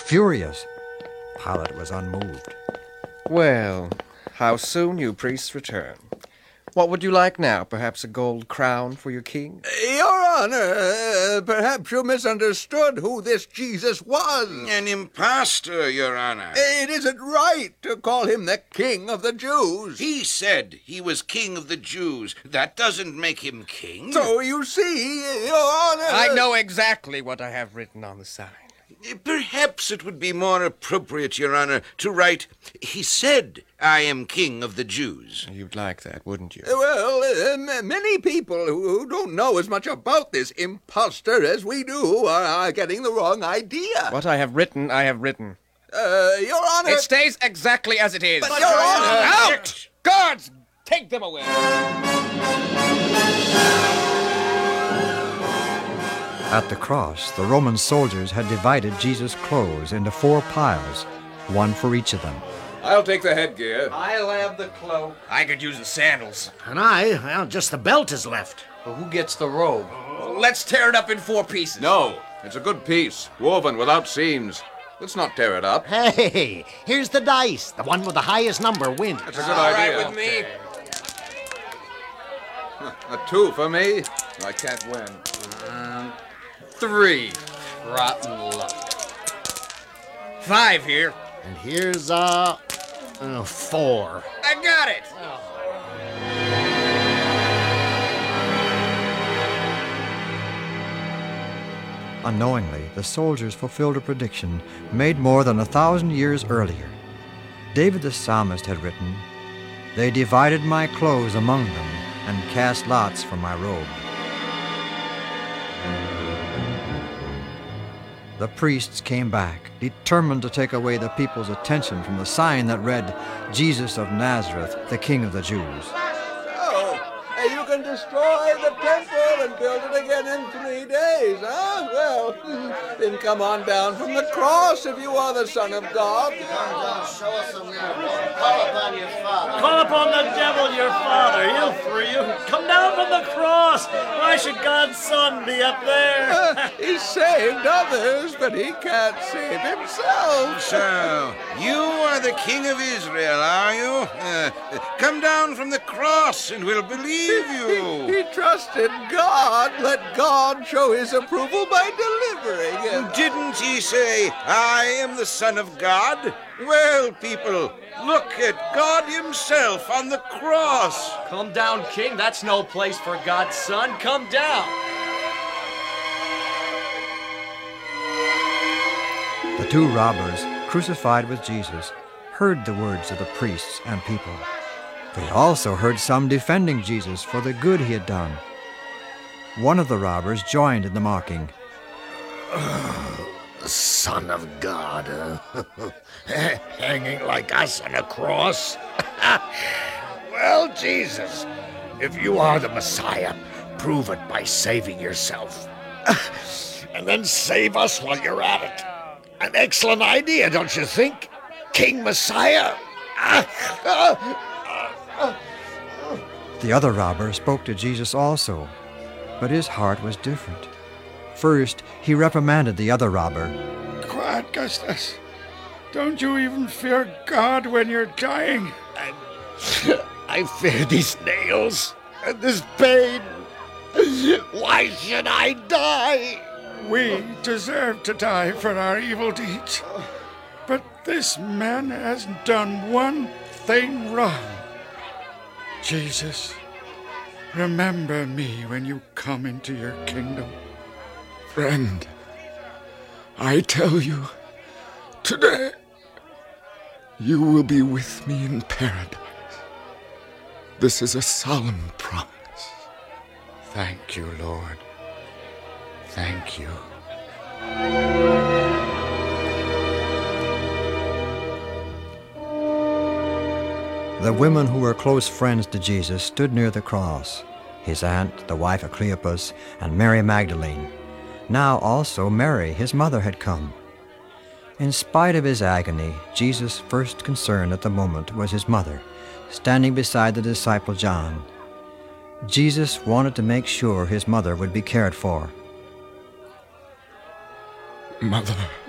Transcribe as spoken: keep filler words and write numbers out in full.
furious. Pilate was unmoved. Well, how soon you priests return. What would you like now? Perhaps a gold crown for your king? Your Honor, uh, perhaps you misunderstood who this Jesus was. An impostor, Your Honor. It isn't right to call him the King of the Jews. He said he was King of the Jews. That doesn't make him king. So you see, Your Honor... I know exactly what I have written on the sign. Perhaps it would be more appropriate, Your Honor, to write, he said, I am King of the Jews. You'd like that, wouldn't you? Well, uh, many people who don't know as much about this impostor as we do are, are getting the wrong idea. What I have written, I have written. Uh, Your Honor... It stays exactly as it is. But, Your Honor... Out! Guards, take them away. At the cross, the Roman soldiers had divided Jesus' clothes into four piles, one for each of them. I'll take the headgear. I'll have the cloak. I could use the sandals. And I, well, just the belt is left. Well, who gets the robe? Let's tear it up in four pieces. No, it's a good piece, woven without seams. Let's not tear it up. Hey, here's the dice. The one with the highest number wins. That's a good All idea. right with me. A two for me. I can't win. Um, three. Rotten luck. Five here. And here's, uh, uh, four. I got it. Unknowingly, the soldiers fulfilled a prediction made more than a thousand years earlier. David the psalmist had written, "They divided my clothes among them and cast lots for my robe." The priests came back, determined to take away the people's attention from the sign that read, "Jesus of Nazareth, the King of the Jews." Oh, and you can destroy the temple and build it again in three days, huh? Well, then come on down from the cross if you are the Son of God. Show us a miracle. Call upon your father. Call upon the devil, your father. He'll free you. Come down from the cross. Why should God's son be up there? Uh, he saved others, but he can't save himself. So, you are the King of Israel, are you? Uh, come down from the cross and we'll believe you. He, he trusted God. Let God show his approval by delivering him. Didn't he say, I am the Son of God? Well, people, look at God himself on the cross. Come down, King. That's no place for God's son. Come down. The two robbers, crucified with Jesus, heard the words of the priests and people. They also heard some defending Jesus for the good he had done. One of the robbers joined in the mocking. The Son of God, uh, hanging like us on a cross. Well, Jesus, if you are the Messiah, prove it by saving yourself. And then save us while you're at it. An excellent idea, don't you think? King Messiah. The other robber spoke to Jesus also, but his heart was different. First, he reprimanded the other robber. Quiet, Gustus. Don't you even fear God when you're dying? I, I fear these nails and this pain. Why should I die? We deserve to die for our evil deeds. But this man has done one thing wrong. Jesus, remember me when you come into your kingdom. Friend, I tell you, today, you will be with me in paradise. This is a solemn promise. Thank you, Lord. Thank you. The women who were close friends to Jesus stood near the cross, his aunt, the wife of Cleopas, and Mary Magdalene. Now also Mary, his mother, had come. In spite of his agony, Jesus' first concern at the moment was his mother, standing beside the disciple John. Jesus wanted to make sure his mother would be cared for. Mother,